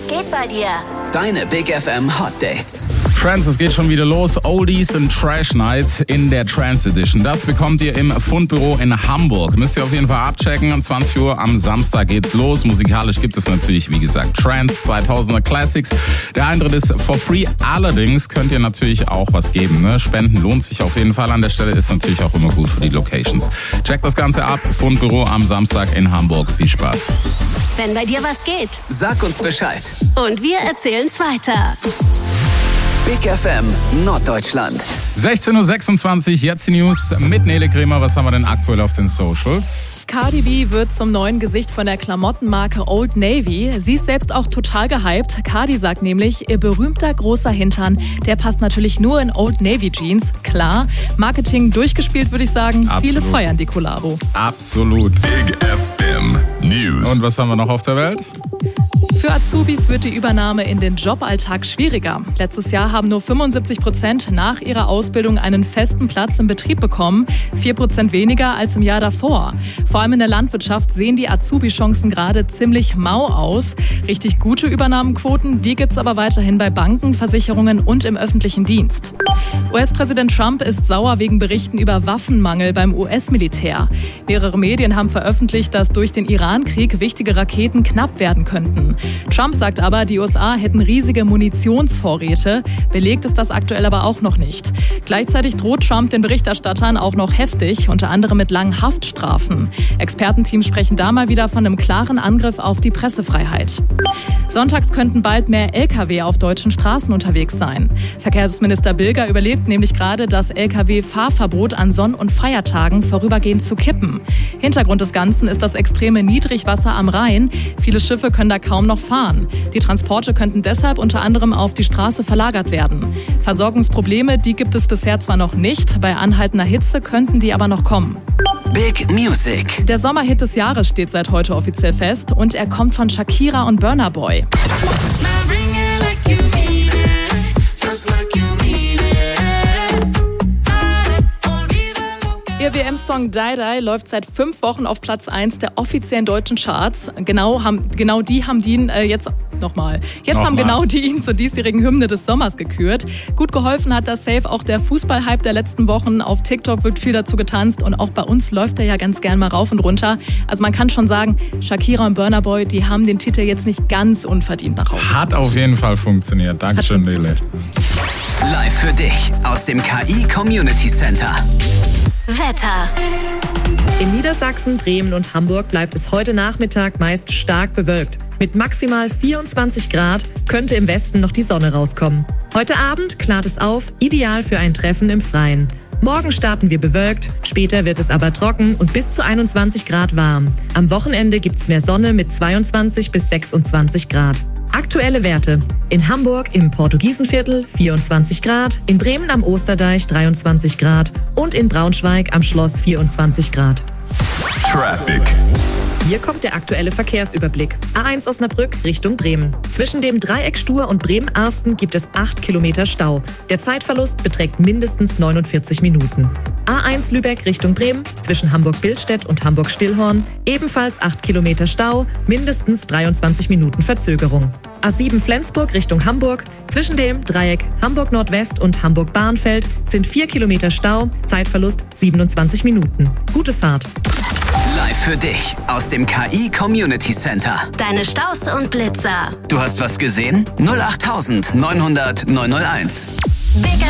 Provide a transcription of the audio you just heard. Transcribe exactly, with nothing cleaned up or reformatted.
Was geht bei dir? Deine Big F M Hot Dates. Trance, es geht schon wieder los. Oldies and Trash Night in der Trance Edition. Das bekommt ihr im Fundbüro in Hamburg. Müsst ihr auf jeden Fall abchecken. Um zwanzig Uhr am Samstag geht's los. Musikalisch gibt es natürlich, wie gesagt, Trance, zweitausender Classics. Der Eintritt ist for free. Allerdings könnt ihr natürlich auch was geben. Ne? Spenden lohnt sich auf jeden Fall an der Stelle. Ist natürlich auch immer gut für die Locations. Checkt das Ganze ab. Fundbüro am Samstag in Hamburg. Viel Spaß. Wenn bei dir was geht. Sag uns Bescheid. Und wir erzählen's weiter. Big F M Norddeutschland. sechzehn Uhr sechsundzwanzig, jetzt die News mit Nele Kremer. Was haben wir denn aktuell auf den Socials? Cardi B wird zum neuen Gesicht von der Klamottenmarke Old Navy. Sie ist selbst auch total gehypt. Cardi sagt nämlich, ihr berühmter großer Hintern, der passt natürlich nur in Old Navy Jeans. Klar, Marketing durchgespielt, würde ich sagen. Absolut. Viele feiern die Kollabo. Absolut. Big F M News. Und was haben wir noch auf der Welt? Für Azubis wird die Übernahme in den Joballtag schwieriger. Letztes Jahr haben nur fünfundsiebzig Prozent nach ihrer Ausbildung einen festen Platz im Betrieb bekommen. vier Prozent weniger als im Jahr davor. Vor allem in der Landwirtschaft sehen die Azubi-Chancen gerade ziemlich mau aus. Richtig gute Übernahmenquoten, die gibt's aber weiterhin bei Banken, Versicherungen und im öffentlichen Dienst. U S-Präsident Trump ist sauer wegen Berichten über Waffenmangel beim U S-Militär. Mehrere Medien haben veröffentlicht, dass durch den Iran-Krieg wichtige Raketen knapp werden könnten. Trump sagt aber, die U S A hätten riesige Munitionsvorräte. Belegt ist das aktuell aber auch noch nicht. Gleichzeitig droht Trump den Berichterstattern auch noch heftig, unter anderem mit langen Haftstrafen. Expertenteams sprechen da mal wieder von einem klaren Angriff auf die Pressefreiheit. Sonntags könnten bald mehr L K W auf deutschen Straßen unterwegs sein. Verkehrsminister Bilger überlebt nämlich gerade das L K W-Fahrverbot an Sonn- und Feiertagen vorübergehend zu kippen. Hintergrund des Ganzen ist das extreme Niedrigwasser am Rhein. Viele Schiffe können da kaum noch fahren. Die Transporte könnten deshalb unter anderem auf die Straße verlagert werden. Versorgungsprobleme, die gibt es bisher zwar noch nicht, bei anhaltender Hitze könnten die aber noch kommen. Big Music. Der Sommerhit des Jahres steht seit heute offiziell fest und er kommt von Shakira und Burna Boy. Ihr W M-Song Die Die läuft seit fünf Wochen auf Platz eins der offiziellen deutschen Charts. Genau, haben, genau die haben ihn äh, jetzt nochmal. Jetzt Nochmal. haben genau die ihn zur diesjährigen Hymne des Sommers gekürt. Gut geholfen hat das safe auch der Fußballhype der letzten Wochen. Auf TikTok wird viel dazu getanzt und auch bei uns läuft er ja ganz gern mal rauf und runter. Also man kann schon sagen, Shakira und Burna Boy, die haben den Titel jetzt nicht ganz unverdient nach Hause. Hat auf jeden Fall funktioniert. Dankeschön, Nele. Live für dich aus dem K I Community Center. Wetter. In Niedersachsen, Bremen und Hamburg bleibt es heute Nachmittag meist stark bewölkt. Mit maximal vierundzwanzig Grad könnte im Westen noch die Sonne rauskommen. Heute Abend klart es auf, ideal für ein Treffen im Freien. Morgen starten wir bewölkt, später wird es aber trocken und bis zu einundzwanzig Grad warm. Am Wochenende gibt's mehr Sonne mit zweiundzwanzig bis sechsundzwanzig Grad. Aktuelle Werte. In Hamburg im Portugiesenviertel vierundzwanzig Grad, in Bremen am Osterdeich dreiundzwanzig Grad und in Braunschweig am Schloss vierundzwanzig Grad. Traffic. Hier kommt der aktuelle Verkehrsüberblick. A eins Osnabrück Richtung Bremen. Zwischen dem Dreieck Stur und Bremen-Arsten gibt es acht Kilometer Stau. Der Zeitverlust beträgt mindestens neunundvierzig Minuten. A eins Lübeck Richtung Bremen. Zwischen Hamburg-Billstedt und Hamburg-Stillhorn ebenfalls acht Kilometer Stau, mindestens dreiundzwanzig Minuten Verzögerung. A sieben Flensburg Richtung Hamburg. Zwischen dem Dreieck Hamburg-Nordwest und Hamburg-Bahnfeld sind vier Kilometer Stau, Zeitverlust siebenundzwanzig Minuten. Gute Fahrt. Live für dich aus dem K I Community Center. Deine Staus und Blitzer. Du hast was gesehen? null acht neunhundert neunhunderteins. Big